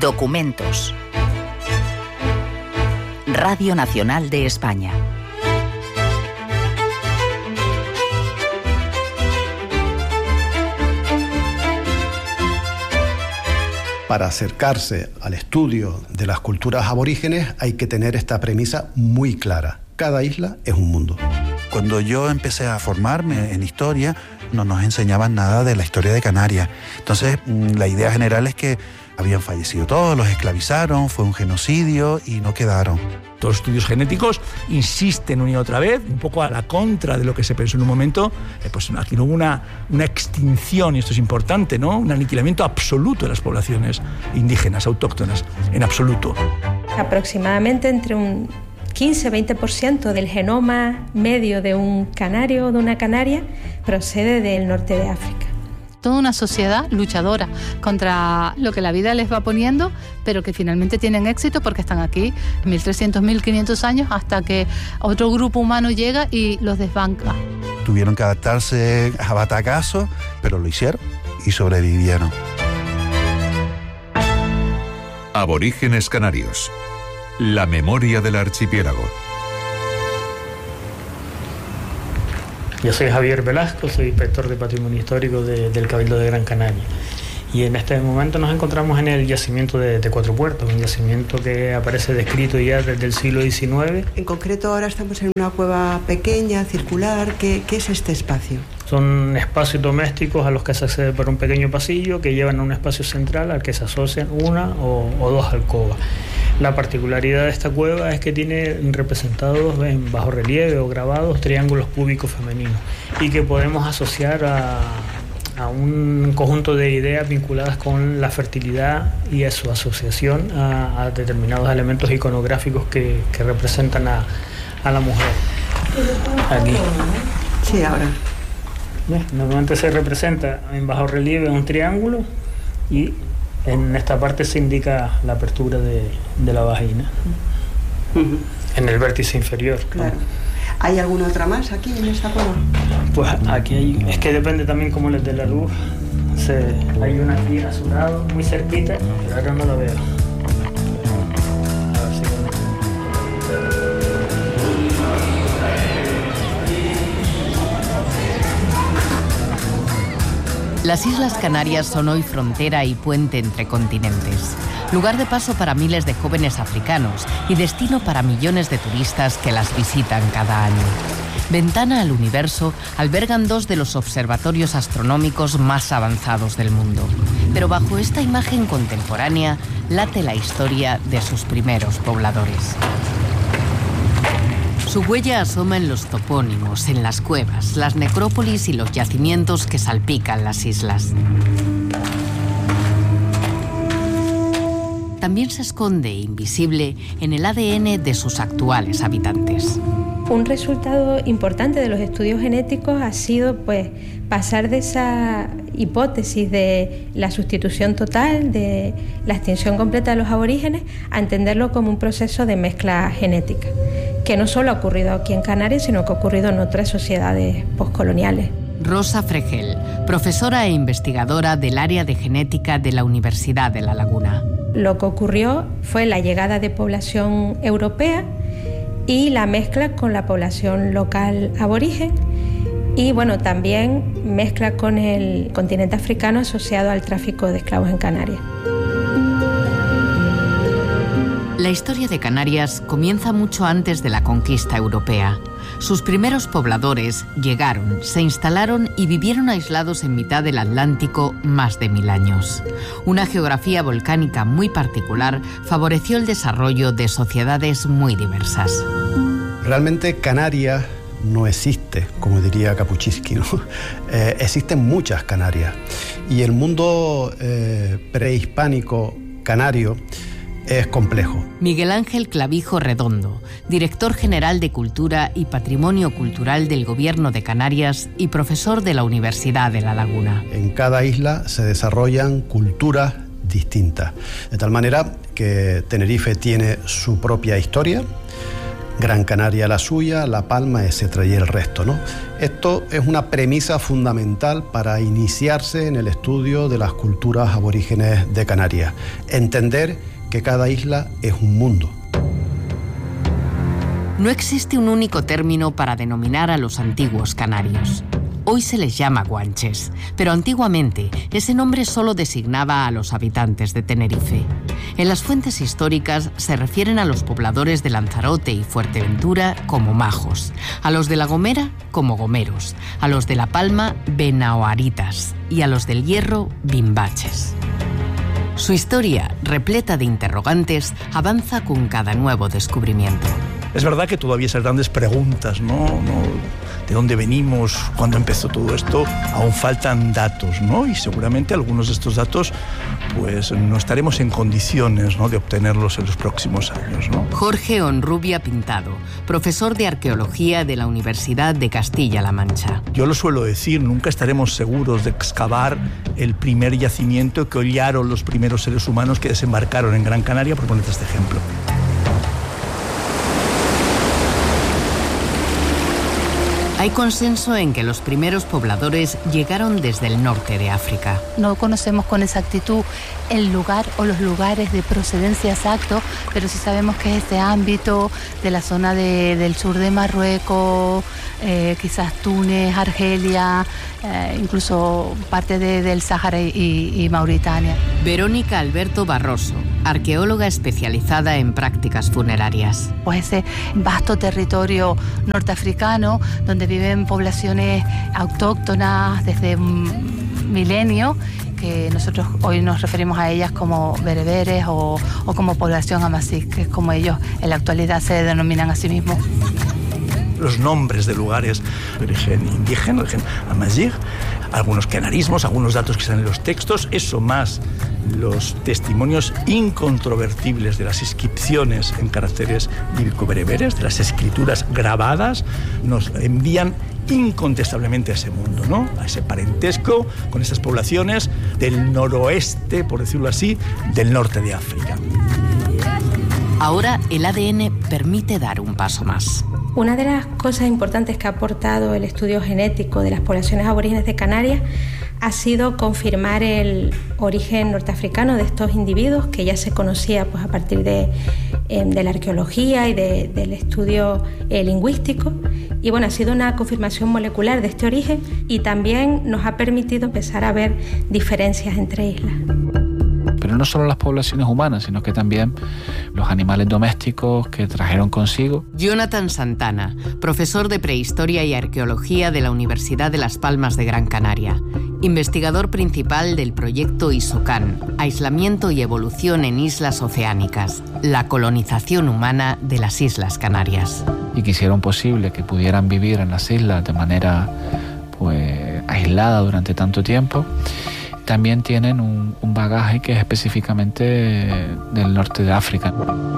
Documentos. Radio Nacional de España. Para acercarse al estudio de las culturas aborígenes hay que tener esta premisa muy clara. Cada isla es un mundo. Cuando yo empecé a formarme en historia, no nos enseñaban nada de la historia de Canarias. Entonces, la idea general es que habían fallecido todos, los esclavizaron, fue un genocidio y no quedaron. Todos los estudios genéticos insisten una y otra vez, un poco a la contra de lo que se pensó en un momento, pues aquí no hubo una extinción, y esto es importante, ¿no? Un aniquilamiento absoluto de las poblaciones indígenas, autóctonas, en absoluto. Aproximadamente entre un 15-20% del genoma medio de un canario o de una canaria procede del norte de África. Toda una sociedad luchadora contra lo que la vida les va poniendo, pero que finalmente tienen éxito porque están aquí 1.300, 1.500 años hasta que otro grupo humano llega y los desbanca. Tuvieron que adaptarse a batacazo, pero lo hicieron y sobrevivieron. Aborígenes canarios. La memoria del archipiélago. Yo soy Javier Velasco, soy inspector de Patrimonio Histórico del Cabildo de Gran Canaria. Y en este momento nos encontramos en el yacimiento de Cuatro Puertos, un yacimiento que aparece descrito ya desde el siglo XIX. En concreto ahora estamos en una cueva pequeña, circular. ¿Qué es este espacio? Son espacios domésticos a los que se accede por un pequeño pasillo que llevan a un espacio central al que se asocian una o dos alcobas. La particularidad de esta cueva es que tiene representados en bajo relieve o grabados triángulos cúbicos femeninos y que podemos asociar a un conjunto de ideas vinculadas con la fertilidad y a su asociación a determinados elementos iconográficos que representan a la mujer. Aquí. Sí, ahora. Normalmente se representa en bajo relieve un triángulo y en esta parte se indica la apertura de la vagina, en el vértice inferior. Claro. ¿Hay alguna otra más aquí en esta cueva? Pues aquí hay, es que depende también cómo les dé la luz. Hay una aquí a su lado, muy cerquita, pero ahora no la veo. A ver si Las Islas Canarias son hoy frontera y puente entre continentes, lugar de paso para miles de jóvenes africanos y destino para millones de turistas que las visitan cada año. Ventana al universo, albergan dos de los observatorios astronómicos más avanzados del mundo. Pero bajo esta imagen contemporánea late la historia de sus primeros pobladores. Su huella asoma en los topónimos, en las cuevas, las necrópolis y los yacimientos que salpican las islas. También se esconde, invisible, en el ADN de sus actuales habitantes. Un resultado importante de los estudios genéticos ha sido pasar de esa hipótesis de la sustitución total, de la extinción completa de los aborígenes, a entenderlo como un proceso de mezcla genética, que no solo ha ocurrido aquí en Canarias, sino que ha ocurrido en otras sociedades postcoloniales. Rosa Fregel, profesora e investigadora del área de genética de la Universidad de La Laguna. Lo que ocurrió fue la llegada de población europea y la mezcla con la población local aborigen y también mezcla con el continente africano asociado al tráfico de esclavos en Canarias. La historia de Canarias comienza mucho antes de la conquista europea. Sus primeros pobladores llegaron, se instalaron y vivieron aislados en mitad del Atlántico más de 1000 años. Una geografía volcánica muy particular favoreció el desarrollo de sociedades muy diversas. Realmente Canarias no existe, como diría Kapuscinski, ¿no? Existen muchas Canarias y el mundo prehispánico canario es complejo. Miguel Ángel Clavijo Redondo, director general de Cultura y Patrimonio Cultural del Gobierno de Canarias y profesor de la Universidad de La Laguna. En cada isla se desarrollan culturas distintas, de tal manera que Tenerife tiene su propia historia, Gran Canaria la suya, La Palma, etcétera, y el resto, ¿no? Esto es una premisa fundamental para iniciarse en el estudio de las culturas aborígenes de Canarias. Entender que cada isla es un mundo. No existe un único término para denominar a los antiguos canarios. Hoy se les llama guanches, pero antiguamente ese nombre solo designaba a los habitantes de Tenerife. En las fuentes históricas se refieren a los pobladores de Lanzarote y Fuerteventura como majos, a los de La Gomera como gomeros, a los de La Palma benaoaritas y a los del Hierro bimbaches. Su historia, repleta de interrogantes, avanza con cada nuevo descubrimiento. Es verdad que todavía esas grandes preguntas, ¿no? ¿De dónde venimos? ¿Cuándo empezó todo esto? Aún faltan datos, ¿no? Y seguramente algunos de estos datos, pues no estaremos en condiciones, ¿no?, de obtenerlos en los próximos años, ¿no? Jorge Honrubia Pintado, profesor de Arqueología de la Universidad de Castilla-La Mancha. Yo lo suelo decir, nunca estaremos seguros de excavar el primer yacimiento que hollaron los primeros seres humanos que desembarcaron en Gran Canaria, por ponerte este ejemplo. Hay consenso en que los primeros pobladores llegaron desde el norte de África. No conocemos con exactitud el lugar o los lugares de procedencia exacto, pero sí sabemos que es este ámbito de la zona del sur de Marruecos, quizás Túnez, Argelia, incluso parte del Sáhara y Mauritania. Verónica Alberto Barroso, arqueóloga especializada en prácticas funerarias. Pues ese vasto territorio norteafricano donde viven poblaciones autóctonas desde milenios, que nosotros hoy nos referimos a ellas como bereberes o como población amazigh, que es como ellos en la actualidad se denominan a sí mismos. Los nombres de lugares de origen indígena, de origen amazigh, algunos canarismos, algunos datos que están en los textos, eso más los testimonios incontrovertibles de las inscripciones en caracteres bíblico-bereberes, de las escrituras grabadas, nos envían incontestablemente a ese mundo, ¿no? A ese parentesco con esas poblaciones del noroeste, por decirlo así, del norte de África. Ahora el ADN permite dar un paso más. Una de las cosas importantes que ha aportado el estudio genético de las poblaciones aborígenes de Canarias ha sido confirmar el origen norteafricano de estos individuos, que ya se conocía pues, a partir de la arqueología y del estudio lingüístico. Y bueno, ha sido una confirmación molecular de este origen y también nos ha permitido empezar a ver diferencias entre islas. Pero no solo las poblaciones humanas, sino que también los animales domésticos que trajeron consigo. Jonathan Santana, profesor de Prehistoria y Arqueología de la Universidad de Las Palmas de Gran Canaria, investigador principal del proyecto ISOCAN, Aislamiento y Evolución en Islas Oceánicas, la colonización humana de las Islas Canarias. Y que hicieron posible que pudieran vivir en las islas de manera aislada durante tanto tiempo. También tienen un bagaje que es específicamente del norte de África.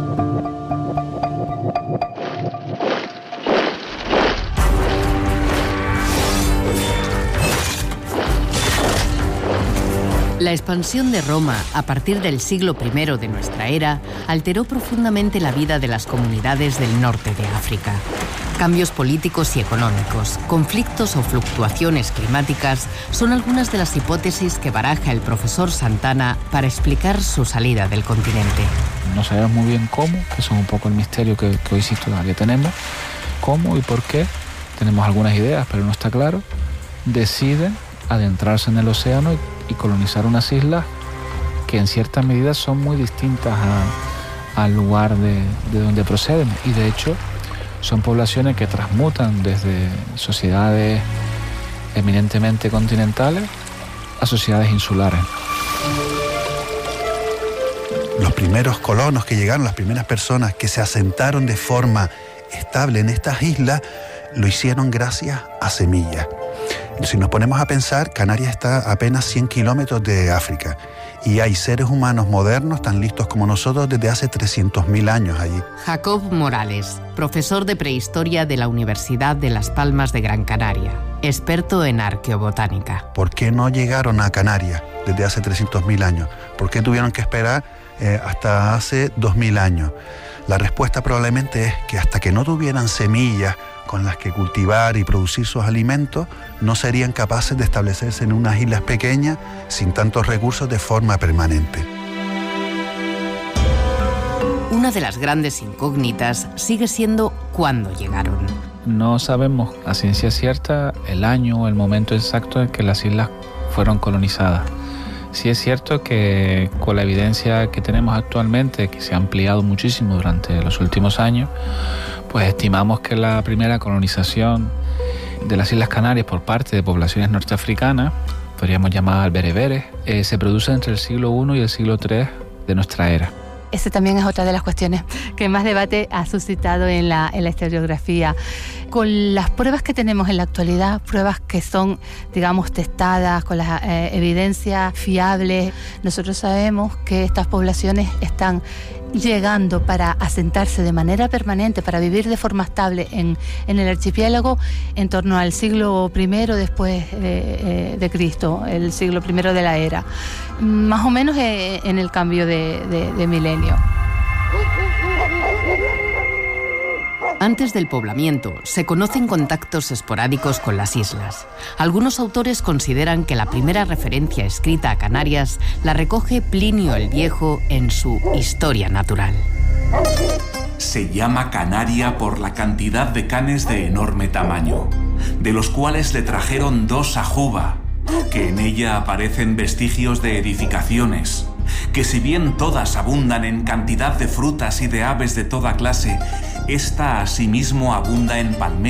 La expansión de Roma a partir del siglo I de nuestra era alteró profundamente la vida de las comunidades del norte de África. Cambios políticos y económicos, conflictos o fluctuaciones climáticas son algunas de las hipótesis que baraja el profesor Santana para explicar su salida del continente. No sabemos muy bien cómo, que eso es un poco el misterio que hoy sí todavía tenemos. Cómo y por qué, tenemos algunas ideas, pero no está claro. Deciden adentrarse en el océano y colonizar unas islas que en cierta medida son muy distintas al lugar de donde proceden. Y de hecho son poblaciones que transmutan desde sociedades eminentemente continentales a sociedades insulares. Los primeros colonos que llegaron, las primeras personas que se asentaron de forma estable en estas islas, lo hicieron gracias a semillas. Si nos ponemos a pensar, Canarias está a apenas 100 kilómetros de África y hay seres humanos modernos tan listos como nosotros desde hace 300.000 años allí. Jacob Morales, profesor de Prehistoria de la Universidad de Las Palmas de Gran Canaria, experto en arqueobotánica. ¿Por qué no llegaron a Canarias desde hace 300.000 años? ¿Por qué tuvieron que esperar hasta hace 2.000 años? La respuesta probablemente es que hasta que no tuvieran semillas con las que cultivar y producir sus alimentos, no serían capaces de establecerse en unas islas pequeñas sin tantos recursos de forma permanente. Una de las grandes incógnitas sigue siendo cuándo llegaron. No sabemos a ciencia cierta el año o el momento exacto en que las islas fueron colonizadas. Sí es cierto que con la evidencia que tenemos actualmente, que se ha ampliado muchísimo durante los últimos años, pues estimamos que la primera colonización de las Islas Canarias por parte de poblaciones norteafricanas, podríamos llamar bereberes, se produce entre el siglo I y el siglo III de nuestra era. Esa también es otra de las cuestiones que más debate ha suscitado en la historiografía. Con las pruebas que tenemos en la actualidad, pruebas que son, digamos, testadas, con las evidencias fiables, nosotros sabemos que estas poblaciones están llegando para asentarse de manera permanente, para vivir de forma estable en el archipiélago en torno al siglo I después de Cristo, el siglo I de la era, más o menos en el cambio de milenio. Antes del poblamiento, se conocen contactos esporádicos con las islas. Algunos autores consideran que la primera referencia escrita a Canarias la recoge Plinio el Viejo en su Historia Natural. Se llama Canaria por la cantidad de canes de enorme tamaño, de los cuales le trajeron 2 a Juba, que en ella aparecen vestigios de edificaciones, que si bien todas abundan en cantidad de frutas y de aves de toda clase, esta asimismo abunda en palmeras